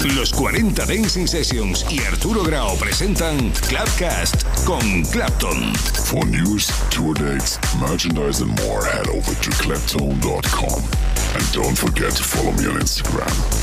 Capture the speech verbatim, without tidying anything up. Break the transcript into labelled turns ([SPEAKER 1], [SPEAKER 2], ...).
[SPEAKER 1] Los cuarenta Dancing Sessions y Arturo Grau presentan Clapcast con Clapton.
[SPEAKER 2] For news, tour dates, merchandise and more, head over to claptone dot com. And don't forget to follow me on Instagram.